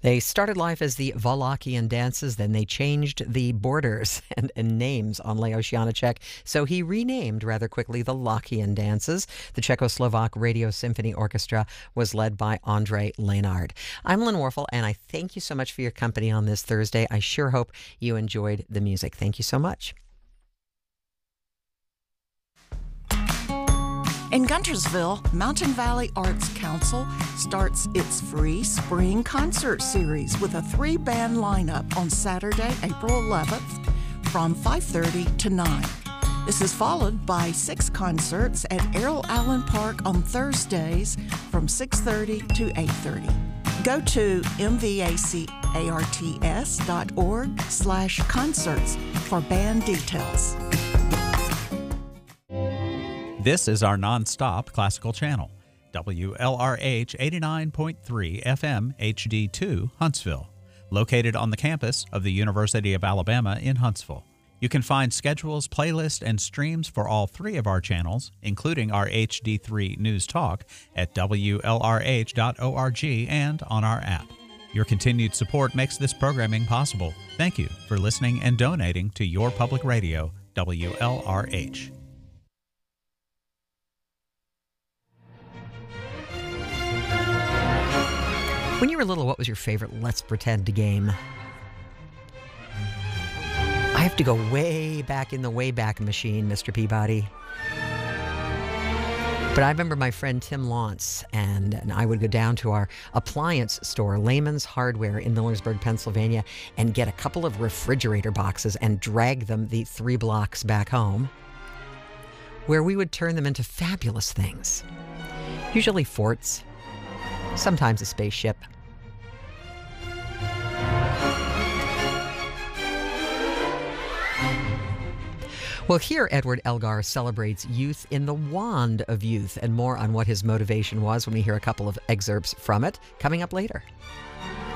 They started life as the Wallachian dances, then they changed the borders and names on Leos Janáček, so he renamed rather quickly the Lachian dances. The Czechoslovak Radio Symphony Orchestra was led by André Lénard. I'm Lynn Warfel, and I thank you so much for your company on this Thursday. I sure hope you enjoyed the music. Thank you so much. In Guntersville, Mountain Valley Arts Council starts its free spring concert series with a 3-band lineup on Saturday, April 11th from 5:30 to 9. This is followed by 6 concerts at Errol Allen Park on Thursdays from 6:30 to 8:30. Go to mvacarts.org/concerts for band details. This is our non-stop classical channel, WLRH 89.3 FM HD2, Huntsville, located on the campus of the University of Alabama in Huntsville. You can find schedules, playlists, and streams for all 3 of our channels, including our HD3 News Talk, at WLRH.org and on our app. Your continued support makes this programming possible. Thank you for listening and donating to your public radio, WLRH. When you were little, what was your favorite Let's Pretend game? I have to go way back in the Wayback Machine, Mr. Peabody. But I remember my friend Tim Launce and I would go down to our appliance store, Lehman's Hardware in Millersburg, Pennsylvania, and get a couple of refrigerator boxes and drag them the 3 blocks back home, where we would turn them into fabulous things. Usually forts, sometimes a spaceship. Well, here Edward Elgar celebrates youth in the wand of youth, and more on what his motivation was when we hear a couple of excerpts from it coming up later.